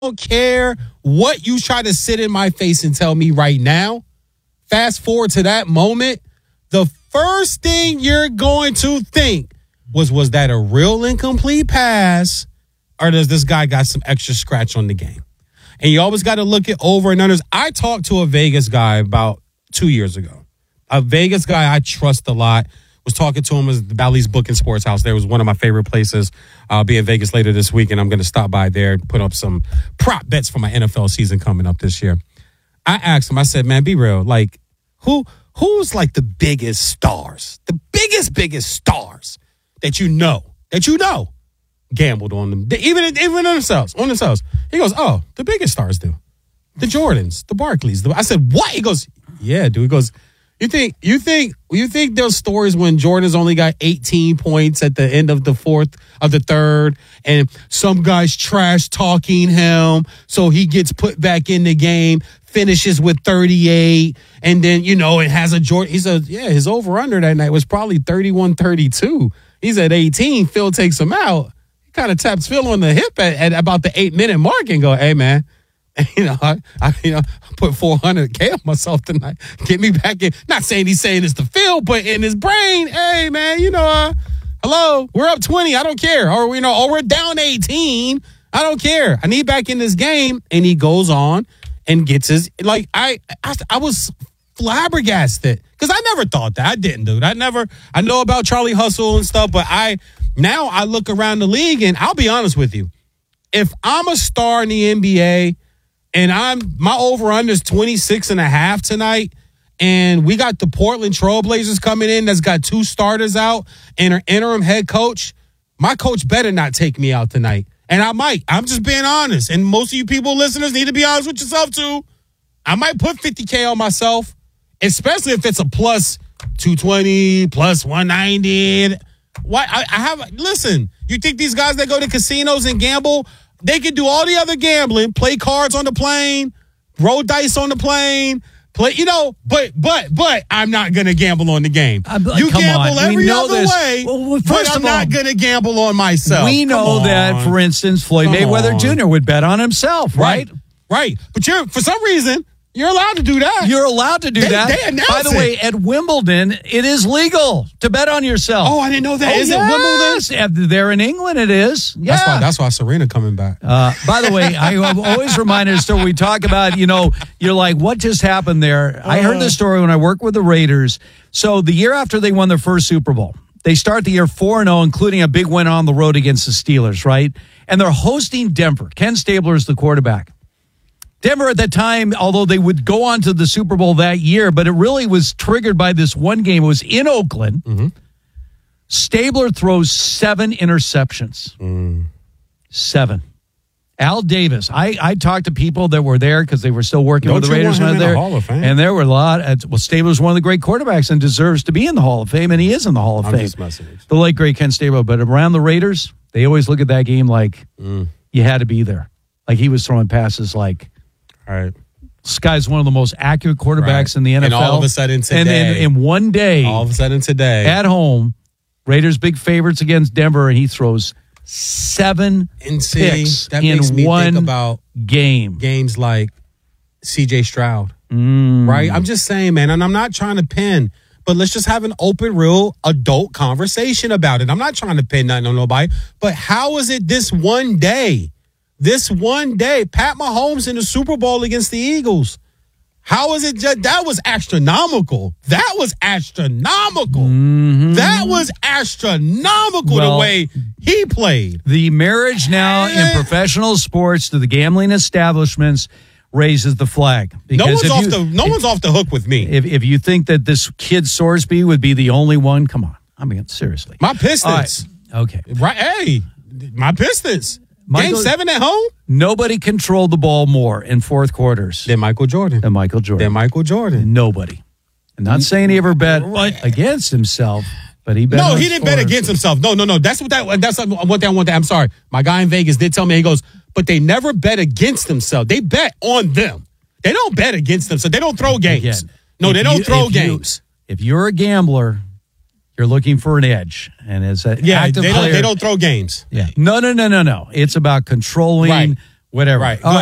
don't care what you try to sit in my face and tell me right now. Fast forward to that moment, the first thing you're going to think was that a real incomplete pass, or does this guy got some extra scratch on the game? And you always got to look at over and unders. I talked to a Vegas guy about 2 years ago. A Vegas guy I trust a lot. Was talking to him at the Bally's Book and Sports House. There was one of my favorite places. I'll be in Vegas later this week, and I'm going to stop by there and put up some prop bets for my NFL season coming up this year. I asked him, I said, man, be real. Like, who's like the biggest stars? The biggest stars that you know, gambled on them, even on themselves. He goes, oh, the biggest stars do. The Jordans, the Barkleys. I said, what? He goes, yeah, dude. He goes, You think those stories when Jordan's only got 18 points at the end of the third, and some guy's trash talking him, so he gets put back in the game, finishes with 38, and then it has a Jordan. He said, yeah, his over under that night was probably 31-32. He's at 18. Phil takes him out. He kind of taps Phil on the hip at about the 8-minute mark and go, hey man. I put $400K on myself tonight. Get me back in. Not saying he's saying it's the Phil, but in his brain, hey man, hello, we're up 20. I don't care. Or we're down 18. I don't care. I need back in this game. And he goes on and gets his I was flabbergasted because I never thought that. I didn't, dude. I know about Charlie Hustle and stuff, but now I look around the league and I'll be honest with you. If I'm a star in the NBA and my over-under is 26.5 tonight, and we got the Portland Trailblazers coming in that's got 2 starters out and an interim head coach, my coach better not take me out tonight. And I might. I'm just being honest. And most of you people, listeners, need to be honest with yourself too. I might put $50K on myself, especially if it's a plus 220, plus 190. Listen, you think these guys that go to casinos and gamble, they can do all the other gambling, play cards on the plane, roll dice on the plane, play, but I'm not going to gamble on the game. You gamble every other way, but I'm not going to gamble on myself. We know that, for instance, Floyd Mayweather Jr. would bet on himself, right? Right. But for some reason, you're allowed to do that. You're allowed to do that. They announce By the way, at Wimbledon, it is legal to bet on yourself. Oh, I didn't know that. Is it Wimbledon? There in England, it is. Yeah. That's why Serena coming back. By the way, I always remind us, so we talk about, you're like, what just happened there? I heard this story when I worked with the Raiders. So the year after they won their first Super Bowl, they start the year 4-0, including a big win on the road against the Steelers, right? And they're hosting Denver. Ken Stabler is the quarterback. Denver at that time, although they would go on to the Super Bowl that year, but it really was triggered by this one game. It was in Oakland. Mm-hmm. Stabler throws 7 interceptions. 7. Al Davis. I talked to people that were there because they were still working with the Raiders. Want him in the Hall of Fame? And there were a lot. Stabler's one of the great quarterbacks and deserves to be in the Hall of Fame, and he is in the Hall of Fame. Just messing with you. The late, great Ken Stabler. But around the Raiders, they always look at that game like you had to be there. Like he was throwing passes like, all right, this guy's one of the most accurate quarterbacks in the NFL. And all of a sudden today. And then in one day. All of a sudden today. At home, Raiders big favorites against Denver, and he throws 7 picks that makes in me one think about game. Games like C.J. Stroud, right? I'm just saying, man, and I'm not trying to pin, but let's just have an open, real adult conversation about it. I'm not trying to pin nothing on nobody, but how is it this one day? This one day, Pat Mahomes in the Super Bowl against the Eagles. How is it? That was astronomical. That was astronomical. Mm-hmm. That was astronomical the way he played. The marriage now in professional sports to the gambling establishments raises the flag. No one's off the hook with me. If you think that this kid Sorsby would be the only one, come on. I mean, seriously. My Pistons. Okay. Right. Hey, my Pistons. Game 7 at home? Nobody controlled the ball more in fourth quarters than Michael Jordan. Nobody. I'm not saying he ever bet against himself, but he bet. No, he didn't bet against himself. No. That's what I want. I'm sorry. My guy in Vegas did tell me, he goes, but they never bet against themselves. They bet on them. They don't bet against them, so they don't throw games. Again, they don't throw games. If you're a gambler, you're looking for an edge, and as an active player, they don't throw games. Yeah, no. It's about controlling Whatever. Right. All right.